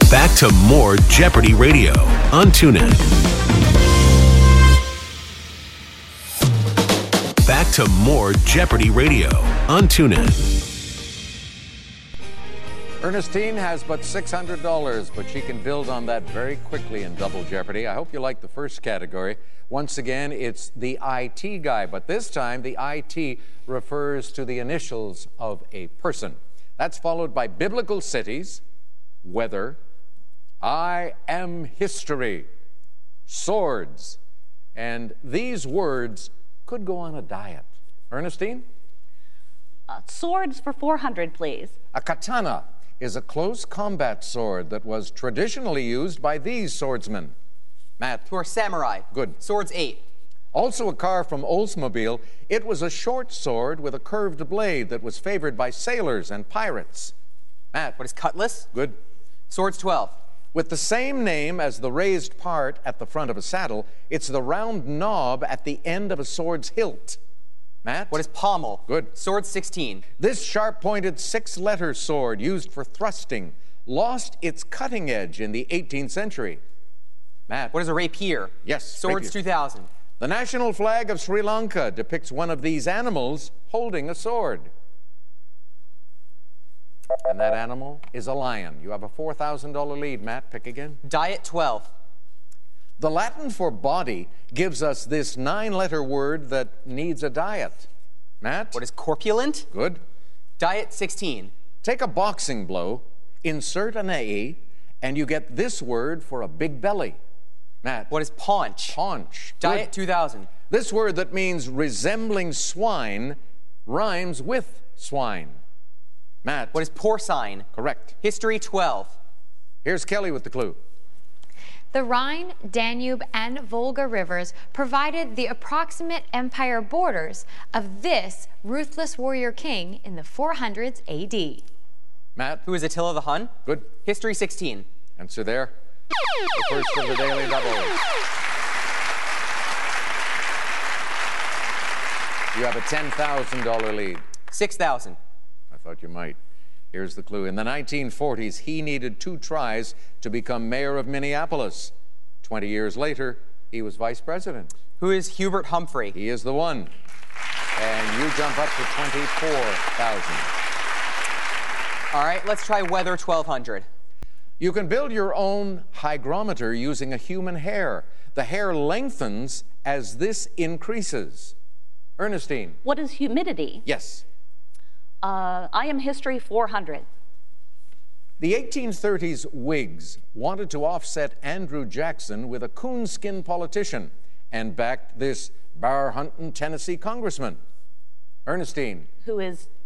Back to more Jeopardy Radio on TuneIn. Back to more Jeopardy Radio on TuneIn. Ernestine has but $600, but she can build on that very quickly in Double Jeopardy. I hope you like the first category. Once again, it's the IT guy, but this time the IT refers to the initials of a person. That's followed by biblical cities, weather, I am history, swords, and these words could go on a diet. Ernestine? Swords for 400, please. A katana is a close combat sword that was traditionally used by these swordsmen. Matt? Who are samurai. Good. Swords 8. Also a car from Oldsmobile. It was a short sword with a curved blade that was favored by sailors and pirates. Matt? What is cutlass? Good. Swords 12. With the same name as the raised part at the front of a saddle, it's the round knob at the end of a sword's hilt. Matt? What is pommel? Good. Swords 16. This sharp-pointed 6-letter sword used for thrusting lost its cutting edge in the 18th century. Matt? What is a rapier? Yes. Swords rapier. 2000. The national flag of Sri Lanka depicts one of these animals holding a sword. And that animal is a lion. You have a $4,000 lead, Matt. Pick again. Diet 12. The Latin for body gives us this 9-letter word that needs a diet. Matt? What is corpulent? Good. Diet 16. Take a boxing blow, insert an A, and you get this word for a big belly. Matt? What is paunch? Paunch. Diet 2000. This word that means resembling swine rhymes with swine. Matt? What is porcine? Correct. History 12. Here's Kelly with the clue. The Rhine, Danube, and Volga rivers provided the approximate empire borders of this ruthless warrior king in the 400s AD. Matt? Who is Attila the Hun? Good. History 16. Answer there. The first of the Daily Double. You have a $10,000 lead. 6,000. I thought you might. Here's the clue. In the 1940s, he needed 2 tries to become mayor of Minneapolis. 20 years later, he was vice president. Who is Hubert Humphrey? He is the one. And you jump up to 24,000. All right, let's try weather 1200. You can build your own hygrometer using a human hair. The hair lengthens as this increases. Ernestine. What is humidity? Yes. I am history 400. The 1830s Whigs wanted to offset Andrew Jackson with a coonskin politician and backed this bear-hunting Tennessee congressman. Ernestine. Who is